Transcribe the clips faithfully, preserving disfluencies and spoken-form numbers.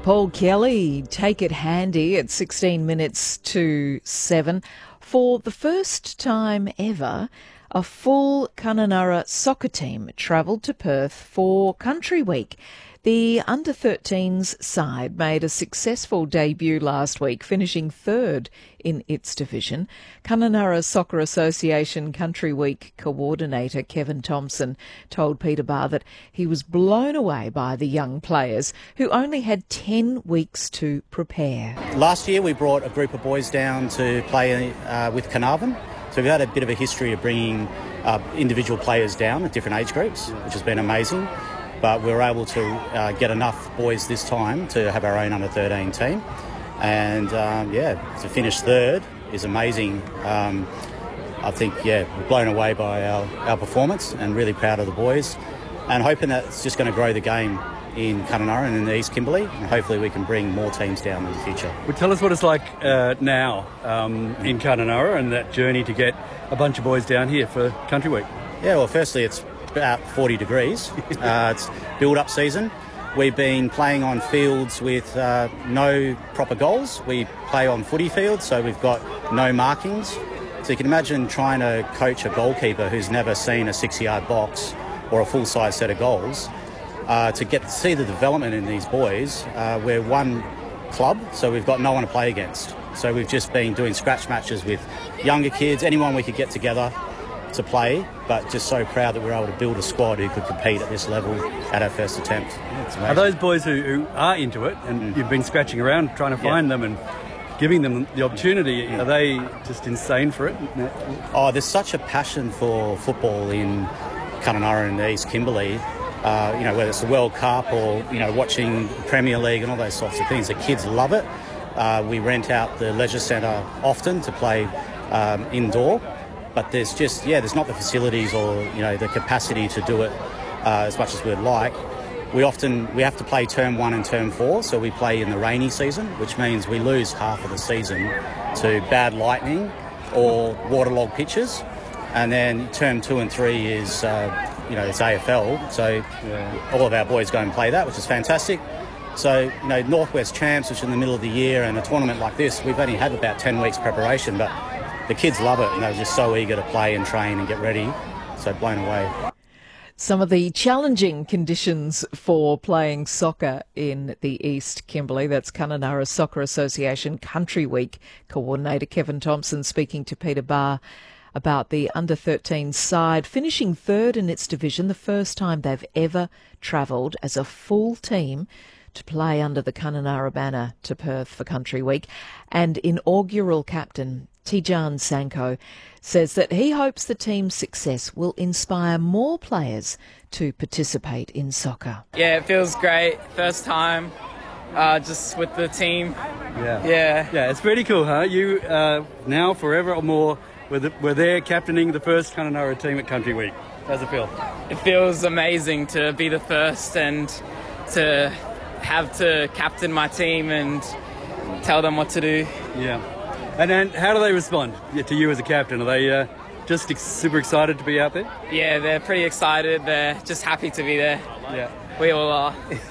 Paul Kelly, take it handy at sixteen minutes to seven. For the first time ever, a full Kununurra soccer team travelled to Perth for Country Week. The under thirteens side made a successful debut last week, finishing third in its division. Kununurra Soccer Association Country Week coordinator Kevin Thompson told Peter Barr that he was blown away by the young players who only had ten weeks to prepare. Last year we brought a group of boys down to play uh, with Carnarvon. So we've had a bit of a history of bringing uh, individual players down at different age groups, which has been amazing. But we were able to uh, get enough boys this time to have our own under thirteen team. And, um, yeah, to finish third is amazing. Um, I think, yeah, we're blown away by our, our performance and really proud of the boys. And hoping that it's just going to grow the game in Kununurra and in the East Kimberley. And hopefully we can bring more teams down in the future. Well, tell us what it's like uh, now um, in Kununurra and that journey to get a bunch of boys down here for Country Week. Yeah, well, firstly, it's about forty degrees. Uh, it's build-up season. We've been playing on fields with uh, no proper goals. We play on footy fields, so we've got no markings. So you can imagine trying to coach a goalkeeper who's never seen a six-yard box or a full-size set of goals. Uh, to get to see the development in these boys, uh, we're one club, so we've got no one to play against. So we've just been doing scratch matches with younger kids, anyone we could get together to play, but just so proud that we were able to build a squad who could compete at this level at our first attempt. Yeah, are those boys who, who are into it and mm. you've been scratching around trying to find yeah. them and giving them the opportunity, are they just insane for it? Oh, there's such a passion for football in Kununurra and East Kimberley. Uh, you know, whether it's the World Cup or, you know, watching Premier League and all those sorts of things. The kids love it. Uh, we rent out the leisure centre often to play um, indoor. But there's just, yeah, there's not the facilities or, you know, the capacity to do it uh, as much as we'd like. We often, we have to play term one and term four, so we play in the rainy season, which means we lose half of the season to bad lightning or waterlogged pitches. And then term two and three is, uh, you know, it's A F L, so yeah. all of our boys go and play that, which is fantastic. So, you know, Northwest Champs, which is in the middle of the year, and a tournament like this, we've only had about ten weeks preparation, but the kids love it and they're just so eager to play and train and get ready. So blown away. Some of the challenging conditions for playing soccer in the East Kimberley. That's Kununurra Soccer Association Country Week coordinator Kevin Thompson speaking to Peter Barr about the under thirteen side finishing third in its division, the first time they've ever travelled as a full team to play under the Kununurra banner to Perth for Country Week. And inaugural captain Tijan Sanko says that he hopes the team's success will inspire more players to participate in soccer. Yeah, it feels great. First time uh, just with the team. Yeah. Yeah. Yeah, it's pretty cool, huh? You uh, now forever or more were, the, were there captaining the first Kununurra team at Country Week. How's it feel? It feels amazing to be the first and to have to captain my team and tell them what to do. Yeah. And then how do they respond to you as a captain? Are they uh, just ex- super excited to be out there? Yeah, they're pretty excited. They're just happy to be there. Yeah. We all are.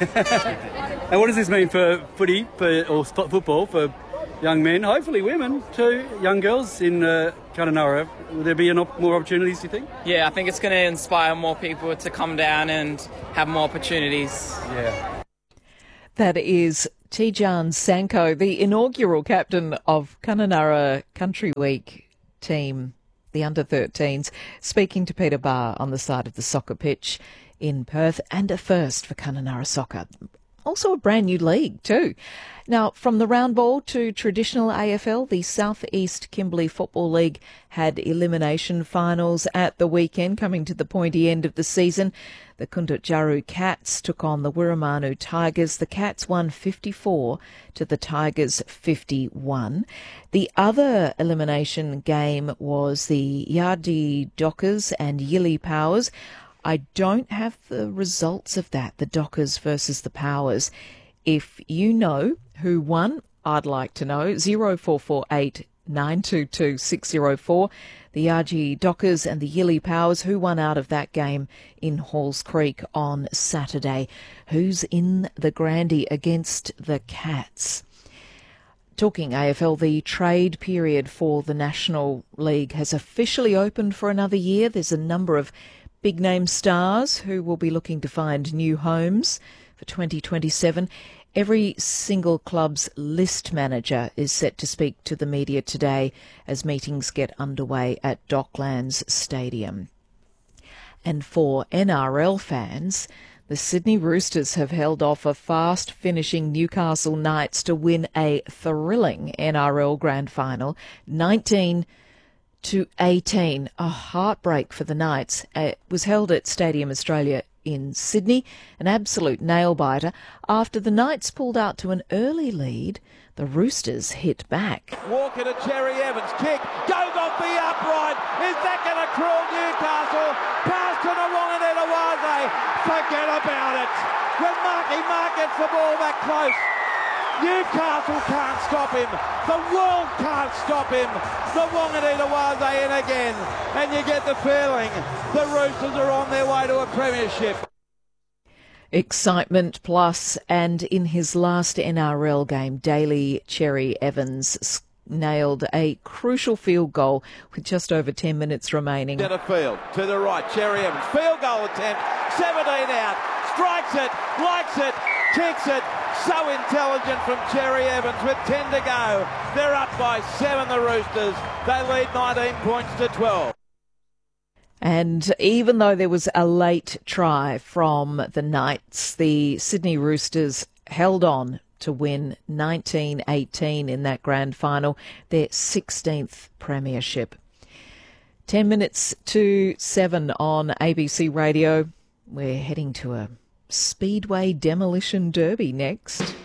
And what does this mean for footy for, or football for young men, hopefully women too, young girls in uh, Kununurra? Will there be an op- more opportunities, do you think? Yeah, I think it's going to inspire more people to come down and have more opportunities. Yeah. That is Tijan Sanko, the inaugural captain of Kununurra Country Week team, the under thirteens, speaking to Peter Barr on the side of the soccer pitch in Perth, and a first for Kununurra soccer. Also a brand new league too. Now, from the round ball to traditional A F L, the South East Kimberley Football League had elimination finals at the weekend, coming to the pointy end of the season. The Kundutjaru Cats took on the Wirramanu Tigers. The Cats won fifty-four to the Tigers fifty-one. The other elimination game was the Yardi Dockers and Yili Powers. I don't have the results of that, the Dockers versus the Powers. If you know who won, I'd like to know. zero four four eight nine two two six zero four. The R G Dockers and the Yilly Powers, who won out of that game in Halls Creek on Saturday. Who's in the Grandie against the Cats? Talking A F L, the trade period for the National League has officially opened for another year. There's a number of big-name stars who will be looking to find new homes for twenty twenty-seven. Every single club's list manager is set to speak to the media today as meetings get underway at Docklands Stadium. And for N R L fans, the Sydney Roosters have held off a fast-finishing Newcastle Knights to win a thrilling N R L Grand Final, nineteen to eighteen. A heartbreak for the Knights. It was held at Stadium Australia in Sydney, an absolute nail-biter. After the Knights pulled out to an early lead, the Roosters hit back. Walker to Cherry Evans, kick, goes off the upright. Is that going to crawl Newcastle? Pass to the Wanganita-Waze. Forget about it. When Marky Mark gets the ball back close, Newcastle can't stop him. The world can't stop him. The Wanganita-Waze in again. And you get the feeling the Roosters are on their way to a premiership. Excitement plus, and in his last N R L game, Daly Cherry Evans nailed a crucial field goal with just over ten minutes remaining. Centre field, to the right, Cherry Evans, field goal attempt, seventeen out, strikes it, likes it, kicks it. So intelligent from Cherry Evans with ten to go. They're up by seven, the Roosters. They lead nineteen points to twelve. And even though there was a late try from the Knights, the Sydney Roosters held on to win nineteen eighteen in that grand final, their sixteenth premiership. Ten minutes to seven on A B C Radio. We're heading to a Speedway Demolition Derby next.